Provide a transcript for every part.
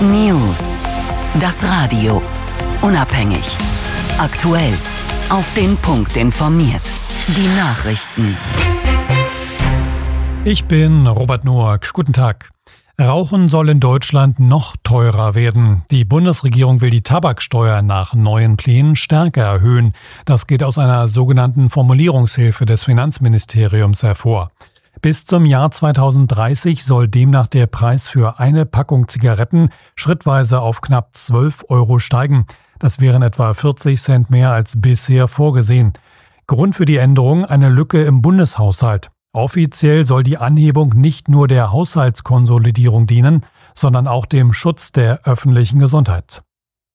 News. Das Radio. Unabhängig. Aktuell. Auf den Punkt informiert. Die Nachrichten. Ich bin Robert Noack. Guten Tag. Rauchen soll in Deutschland noch teurer werden. Die Bundesregierung will die Tabaksteuer nach neuen Plänen stärker erhöhen. Das geht aus einer sogenannten Formulierungshilfe des Finanzministeriums hervor. Bis zum Jahr 2030 soll demnach der Preis für eine Packung Zigaretten schrittweise auf knapp 12 Euro steigen. Das wären etwa 40 Cent mehr als bisher vorgesehen. Grund für die Änderung eine Lücke im Bundeshaushalt. Offiziell soll die Anhebung nicht nur der Haushaltskonsolidierung dienen, sondern auch dem Schutz der öffentlichen Gesundheit.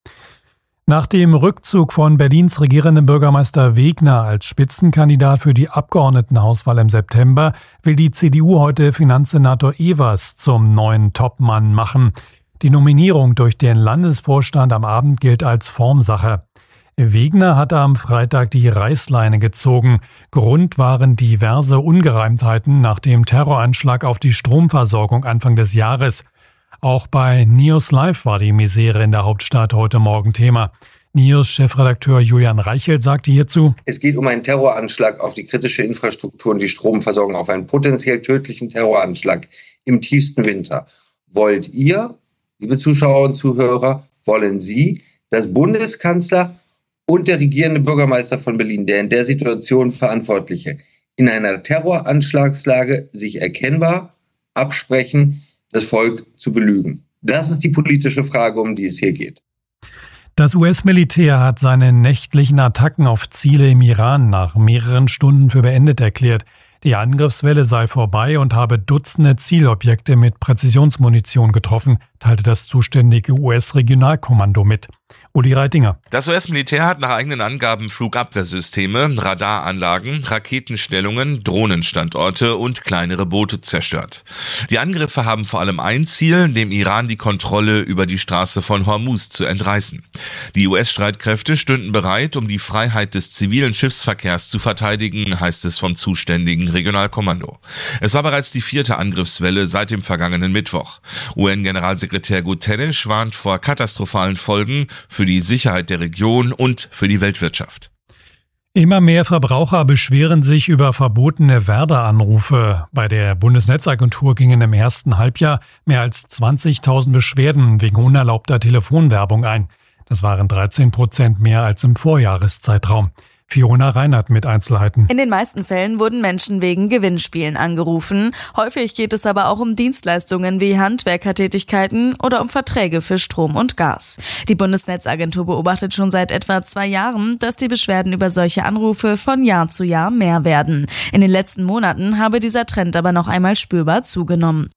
Nach dem Rückzug von Berlins regierendem Bürgermeister Wegner als Spitzenkandidat für die Abgeordnetenhauswahl im September will die CDU heute Finanzsenator Evers zum neuen Topmann machen. Die Nominierung durch den Landesvorstand am Abend gilt als Formsache. Wegner hatte am Freitag die Reißleine gezogen. Grund waren diverse Ungereimtheiten nach dem Terroranschlag auf die Stromversorgung Anfang des Jahres. Auch bei News Live war die Misere in der Hauptstadt heute Morgen Thema. News-Chefredakteur Julian Reichelt sagte hierzu: Es geht um einen Terroranschlag auf die kritische Infrastruktur und die Stromversorgung, auf einen potenziell tödlichen Terroranschlag im tiefsten Winter. Wollt ihr, liebe Zuschauer und Zuhörer, wollen Sie, dass Bundeskanzler und der regierende Bürgermeister von Berlin, der in der Situation Verantwortliche, in einer Terroranschlagslage sich erkennbar absprechen, das Volk zu belügen? Das ist die politische Frage, um die es hier geht. Das US-Militär hat seine nächtlichen Attacken auf Ziele im Iran nach mehreren Stunden für beendet erklärt. Die Angriffswelle sei vorbei und habe Dutzende Zielobjekte mit Präzisionsmunition getroffen, teilte das zuständige US-Regionalkommando mit. Uli Reitinger. Das US-Militär hat nach eigenen Angaben Flugabwehrsysteme, Radaranlagen, Raketenstellungen, Drohnenstandorte und kleinere Boote zerstört. Die Angriffe haben vor allem ein Ziel, dem Iran die Kontrolle über die Straße von Hormuz zu entreißen. Die US-Streitkräfte stünden bereit, um die Freiheit des zivilen Schiffsverkehrs zu verteidigen, heißt es vom zuständigen Regionalkommando. Es war bereits die 4. Angriffswelle seit dem vergangenen Mittwoch. UN-Generalsekretär Guterres warnt vor katastrophalen Folgen für die Sicherheit der Region und für die Weltwirtschaft. Immer mehr Verbraucher beschweren sich über verbotene Werbeanrufe. Bei der Bundesnetzagentur gingen im ersten Halbjahr mehr als 20.000 Beschwerden wegen unerlaubter Telefonwerbung ein. Das waren 13% mehr als im Vorjahreszeitraum. Fiona Reinhardt mit Einzelheiten. In den meisten Fällen wurden Menschen wegen Gewinnspielen angerufen. Häufig geht es aber auch um Dienstleistungen wie Handwerkertätigkeiten oder um Verträge für Strom und Gas. Die Bundesnetzagentur beobachtet schon seit etwa 2 Jahren, dass die Beschwerden über solche Anrufe von Jahr zu Jahr mehr werden. In den letzten Monaten habe dieser Trend aber noch einmal spürbar zugenommen.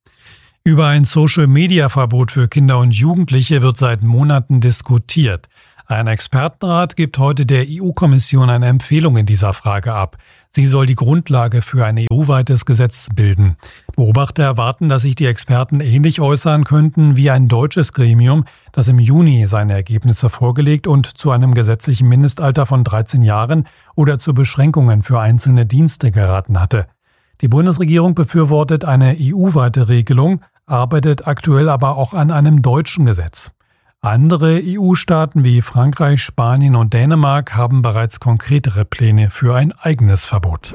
Über ein Social-Media-Verbot für Kinder und Jugendliche wird seit Monaten diskutiert. Ein Expertenrat gibt heute der EU-Kommission eine Empfehlung in dieser Frage ab. Sie soll die Grundlage für ein EU-weites Gesetz bilden. Beobachter erwarten, dass sich die Experten ähnlich äußern könnten wie ein deutsches Gremium, das im Juni seine Ergebnisse vorgelegt und zu einem gesetzlichen Mindestalter von 13 Jahren oder zu Beschränkungen für einzelne Dienste geraten hatte. Die Bundesregierung befürwortet eine EU-weite Regelung, arbeitet aktuell aber auch an einem deutschen Gesetz. Andere EU-Staaten wie Frankreich, Spanien und Dänemark haben bereits konkretere Pläne für ein eigenes Verbot.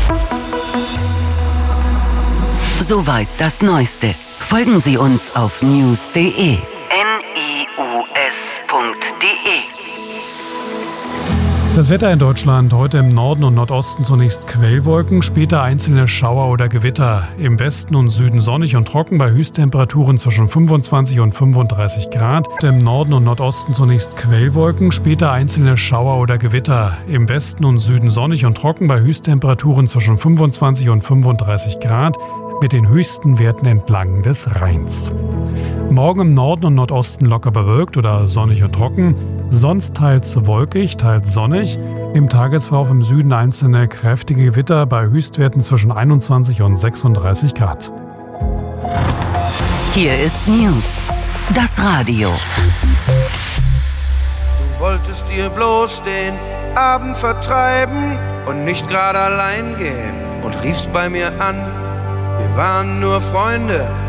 Soweit das Neueste. Folgen Sie uns auf news.de. news.de. Das Wetter in Deutschland: heute im Norden und Nordosten zunächst Quellwolken, später einzelne Schauer oder Gewitter. Im Westen und Süden sonnig und trocken bei Höchsttemperaturen zwischen 25 und 35 Grad. Im Norden und Nordosten zunächst Quellwolken, später einzelne Schauer oder Gewitter. Im Westen und Süden sonnig und trocken bei Höchsttemperaturen zwischen 25 und 35 Grad. Mit den höchsten Werten entlang des Rheins. Morgen im Norden und Nordosten locker bewölkt oder sonnig und trocken. Sonst teils wolkig, teils sonnig. Im Tagesverlauf im Süden einzelne kräftige Gewitter bei Höchstwerten zwischen 21 und 36 Grad. Hier ist News. Das Radio. Du wolltest dir bloß den Abend vertreiben und nicht gerade allein gehen und riefst bei mir an. Wir waren nur Freunde,